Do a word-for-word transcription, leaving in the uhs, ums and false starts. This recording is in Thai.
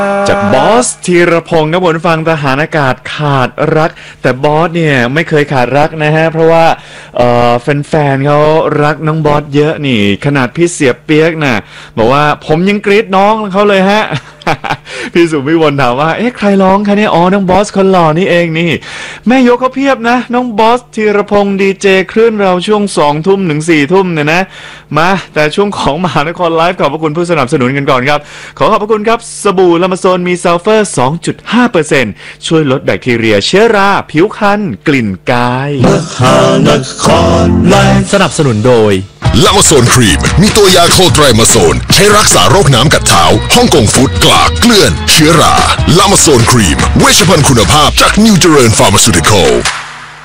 จากบอสธีรพงศ์ครับผมฟังทหารอากาศขาดรักแต่บอสเนี่ยไม่เคยขาดรักนะฮะเพราะว่าเอ่อแฟนๆเขารักน้องบอสเยอะนี่ขนาดพี่เสียเปียกน่ะบอกว่าผมยังกรี๊ดน้องเขาเลยฮะ พี่สุวิวลถามว่าเอ๊ะใครร้องคะเนี่ยอ๋อน้องบอสคนหล่อนี่เองนี่แม่ยกเขาเพียบนะน้องบอสธีรพงศ์ดีเจคลื่นเราช่วงสองทุ่มถึงสี่ทุ่มเนี่ยนะมาแต่ช่วงของมหานครไลฟ์ขอบพระคุณผู้สนับสนุนกันก่อนครับขอขอบพระคุณครับสบู่ลามาโซนมีซัลเฟอร์ สองจุดห้าเปอร์เซ็นต์ ช่วยลดแบคทีเรียเชื้อราผิวคันกลิ่นกายมหานครไลฟ์สนับสนุนโดยลามาโซนครีมมีตัวยาโคไตรมาโซนใช้รักษาโรคน้ำกัดเท้าฮ่องกงฟุตกลากเกลื่อนเชื้อราลามาโซนครีมเวชภัณฑ์คุณภาพจากนิวเจริญฟาร์มาซูติคอล